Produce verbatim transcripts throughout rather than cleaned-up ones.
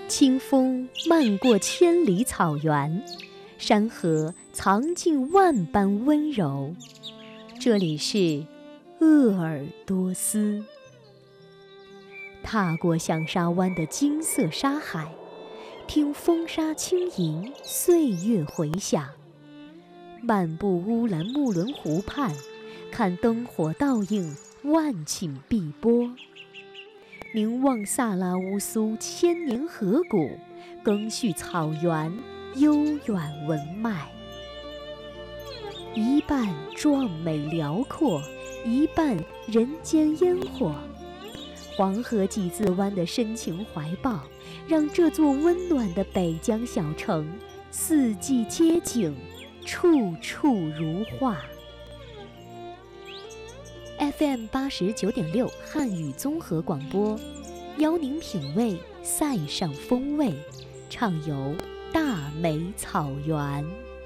清风漫过千里草原，山河藏进万般温柔。这里是鄂尔多斯。踏过响沙湾的金色沙海，听风沙轻吟，岁月回响。漫步乌兰木伦湖畔，看灯火倒映万顷碧波。凝望萨拉乌苏千年河谷，更续草原悠远文脉。一半壮美辽阔，一半人间烟火。黄河几字湾的深情怀抱，让这座温暖的北疆小城四季街景，处处如画。F M 八十九点六汉语综合广播，邀您品味塞上风味，畅游大美草原。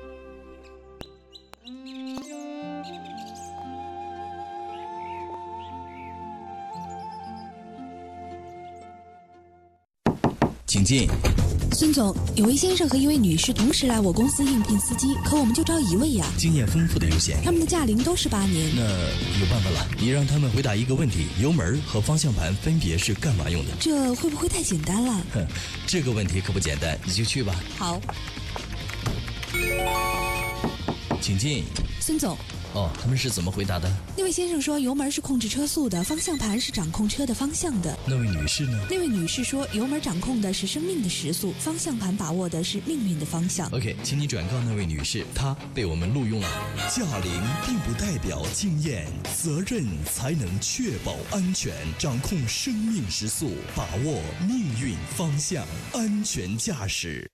请进。 孙总，有位先生和一位女士同时来我公司应聘司机，可我们就招一位呀。 经验丰富的优先。 他们的驾龄都是八年。 那有办法了，你让他们回答一个问题：油门和方向盘分别是干嘛用的？ 这会不会太简单了？ 哼，这个问题可不简单，你就去吧。 好。 请进。 孙总。 哦，他们是怎么回答的？ 那位先生说油门是控制车速的，方向盘是掌控车的方向的。 那位女士呢？ 那位女士说油门掌控的是生命的时速，方向盘把握的是命运的方向。 OK， 请你转告那位女士，她被我们录用了。 驾龄并不代表经验，责任才能确保安全，掌控生命时速，把握命运方向，安全驾驶。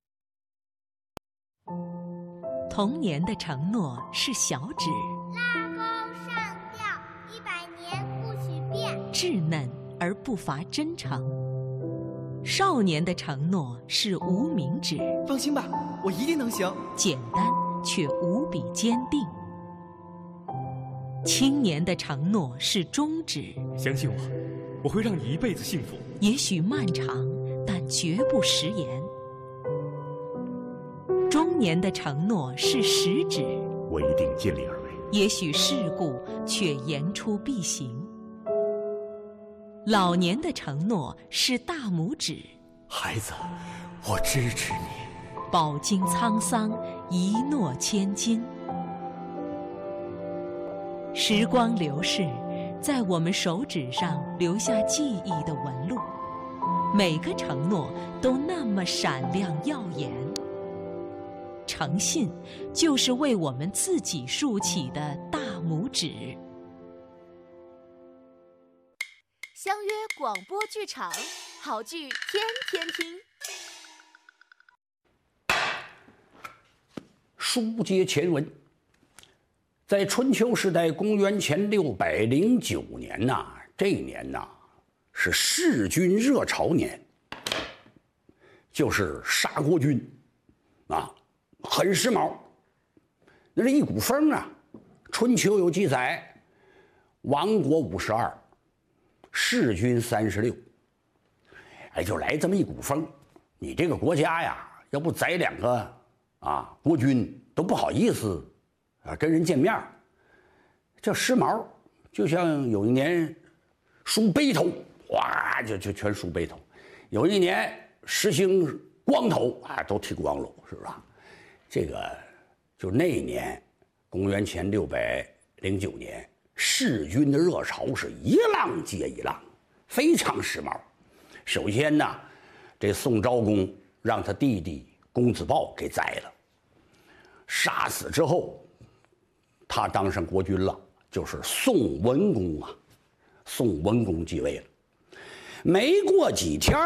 童年的承诺是小指， 拉钩上吊，一百年不许变， 稚嫩而不乏真诚。少年的承诺是无名指， 放心吧，我一定能行。 简单却无比坚定。青年的承诺是中指， 相信我，我会让你一辈子幸福。 也许漫长，但绝不食言。中年的承诺是食指， 我一定尽力而为。 也许世故，却言出必行。老年的承诺是大拇指， 孩子，我支持你。 饱经沧桑，一诺千金。时光流逝，在我们手指上留下记忆的纹路，每个承诺都那么闪亮耀眼。诚信就是为我们自己竖起的大拇指。 相约广播剧场，好剧天天听。 书接前文，在春秋时代，公元前六百零九年呐、啊，这一年呐、啊、是弑君热潮年，就是杀国君啊。很时髦，那是一股风啊！春秋有记载，亡国五十二，弑君三十六。哎，就来这么一股风，你这个国家呀，要不宰两个啊国君都不好意思啊跟人见面，叫时髦。就像有一年梳背头，哗就就全梳背头；有一年实行光头啊，都剃光了，是不是？这个就那一年，公元前六百零九年，弑君的热潮是一浪接一浪，非常时髦。首先呢，这宋昭公让他弟弟公子豹给宰了，杀死之后，他当上国君了，就是宋文公啊。宋文公继位了，没过几天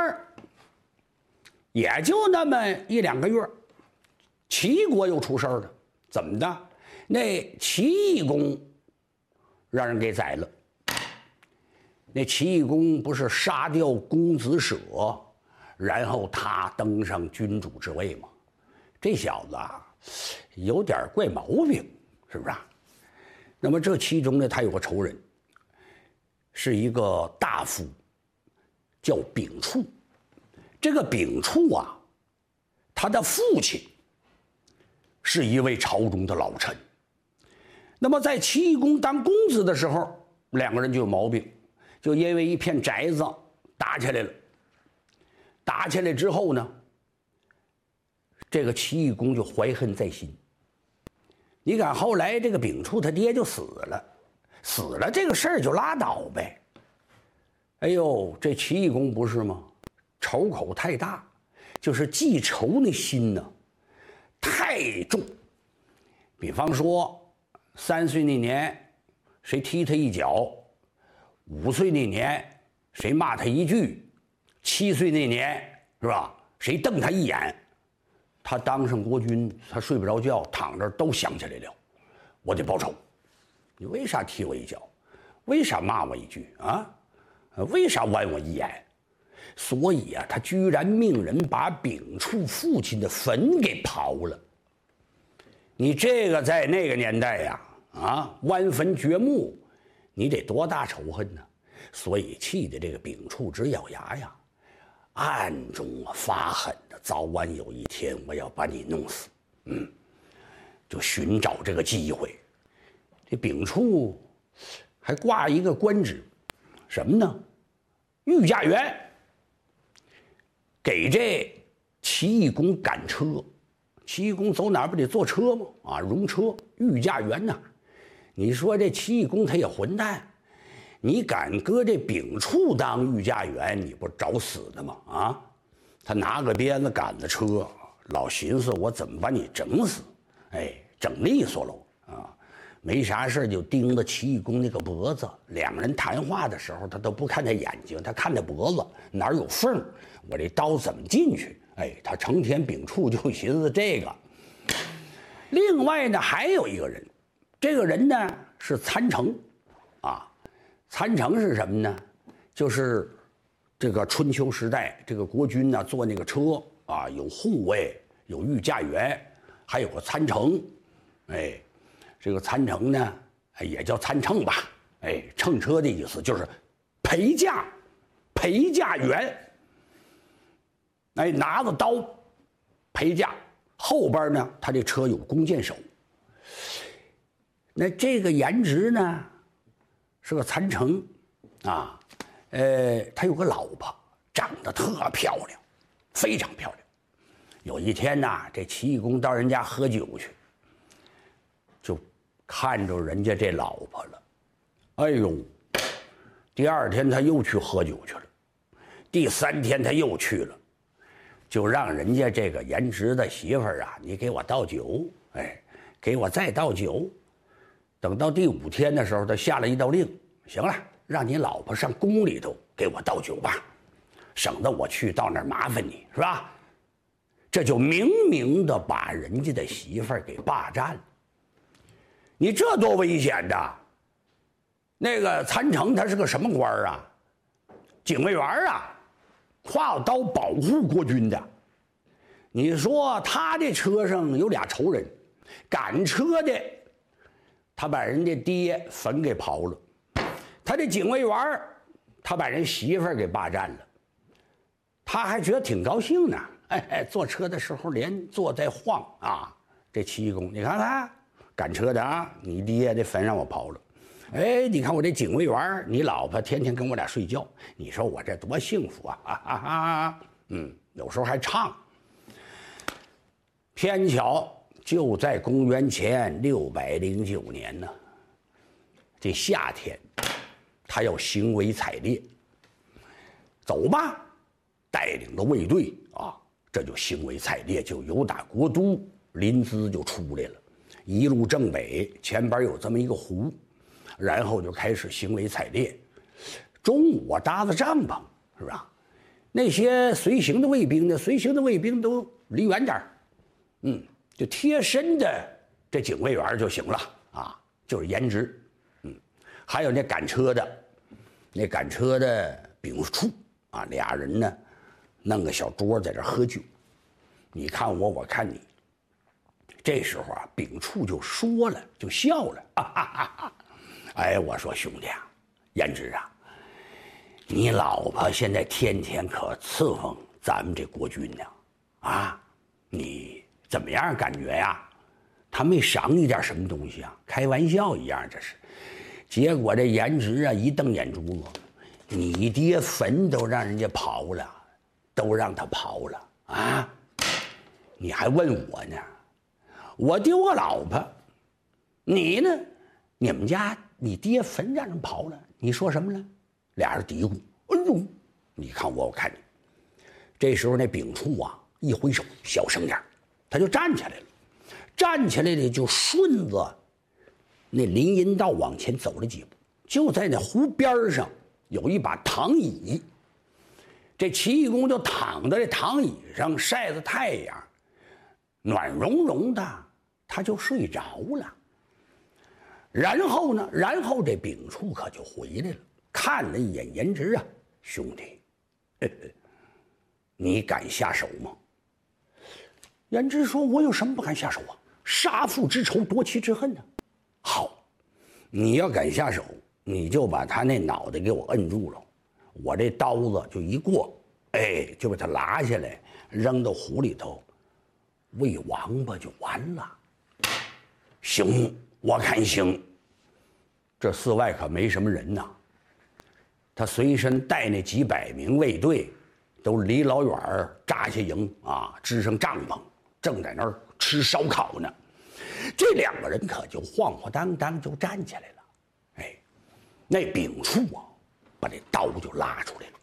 也就那么一两个月。齐国又出事儿了，怎么的？那齐懿公让人给宰了。那齐懿公不是杀掉公子舍，然后他登上君主之位吗？这小子啊，有点怪毛病，是不是啊？那么这其中呢，他有个仇人，是一个大夫，叫秉处。 这个秉处啊，他的父亲是一位朝中的老臣。那么在齐懿公当公子的时候，两个人就有毛病，就因为一片宅子打起来了。打起来之后呢，这个齐懿公就怀恨在心。你看后来这个秉处他爹就死了，死了这个事儿就拉倒呗。哎呦，这齐懿公不是吗？仇口太大，就是记仇那心呢太重。比方说三岁那年谁踢他一脚，五岁那年谁骂他一句，七岁那年是吧，谁瞪他一眼，他当上国君，他睡不着觉，躺着都想起来了，我得报仇。你为啥踢我一脚？为啥骂我一句啊？为啥剜我一眼？所以啊，他居然命人把秉处父亲的坟给刨了。你这个在那个年代呀，啊，剜坟掘墓，你得多大仇恨呢？所以气的这个秉处直咬牙呀，暗中啊发狠的，早晚有一天我要把你弄死。嗯，就寻找这个机会。这秉处还挂一个官职，什么呢？御驾辕。给这齐懿公赶车，齐懿公走哪儿不得坐车吗？啊，戎车，御驾辕呐。你说这齐懿公他也混蛋，你敢搁这秉处当御驾辕，你不找死的吗？啊，他拿个鞭子赶着车，老寻思我怎么把你整死，哎，整利索喽啊！没啥事就盯着齐懿公那个脖子，两人谈话的时候，他都不看他眼睛，他看他脖子哪儿有缝，我这刀怎么进去？哎，他成天秉处就寻思这个。另外呢，还有一个人，这个人呢是参乘，啊，参乘是什么呢？就是这个春秋时代，这个国君呢坐那个车啊，有护卫，有御驾辕，还有个参乘，哎。这个参乘呢，也叫参乘吧，哎，乘车的意思就是陪驾，陪驾员，哎，拿着刀陪驾，后边呢，他这车有弓箭手。那这个颜值呢，是个参乘，啊，呃，他有个老婆，长得特漂亮，非常漂亮。有一天呐，这齐懿公到人家喝酒去。就看着人家这老婆了，哎呦！第二天他又去喝酒去了，第三天他又去了，就让人家这个颜值的媳妇儿啊，你给我倒酒，哎，给我再倒酒。等到第五天的时候，他下了一道令，行了，让你老婆上宫里头给我倒酒吧，省得我去到那儿麻烦你，是吧？这就明明的把人家的媳妇儿给霸占了。你这多危险的！那个参乘他是个什么官啊？警卫员啊，挎刀保护国君的。你说他这车上有俩仇人，赶车的他把人家爹坟给刨了，他这警卫员他把人媳妇儿给霸占了，他还觉得挺高兴呢。哎哎，坐车的时候连坐带晃啊！这齐懿公，你看看。赶车的啊，你爹这坟让我刨了，哎，你看我这警卫员，你老婆天天跟我俩睡觉，你说我这多幸福啊！啊啊啊！嗯，有时候还唱。偏巧就在公元前六百零九年呢，这夏天，他要行为采猎，走吧，带领着卫队啊，这就行为采猎，就由打国都临淄就出来了。一路正北，前边有这么一个湖，然后就开始行为采猎。中午啊，搭子帐篷，是吧？那些随行的卫兵呢，随行的卫兵都离远点嗯，就贴身的这警卫员就行了啊，就是颜值。嗯，还有那赶车的，那赶车的秉处啊，俩人呢，弄个小桌在这喝酒，你看我，我看你。这时候啊，秉处就说了，就笑了，啊哈哈哈！哎，我说兄弟啊，颜值啊，你老婆现在天天可伺候咱们这国军呢，啊，你怎么样感觉呀？他没赏你点什么东西啊？开玩笑一样，这是。结果这颜值啊，一瞪眼珠子，你爹坟都让人家刨了，都让他刨了啊！你还问我呢？我丢个老婆，你呢？你们家你爹坟让人刨了，你说什么呢？俩人嘀咕，哎呦，你看我，我看你。这时候那秉处啊，一挥手，小声点，他就站起来了。站起来了，就顺着那林荫道往前走了几步，就在那湖边上有一把躺椅。这齐义公就躺在这躺椅上晒着太阳，暖融融的，他就睡着了。然后呢，然后这秉处可就回来了，看了一眼颜值啊，兄弟，呵呵，你敢下手吗？颜值说：“我有什么不敢下手啊？杀父之仇，夺妻之恨呢。好，你要敢下手，你就把他那脑袋给我摁住了，我这刀子就一过，哎，就把他拉下来，扔到湖里头，喂王八就完了。行，我看行。这寺外可没什么人呐，他随身带那几百名卫队，都离老远扎下营啊，支上帐篷，正在那儿吃烧烤呢。这两个人可就晃晃荡荡就站起来了。哎，那秉处啊，把这刀就拉出来了。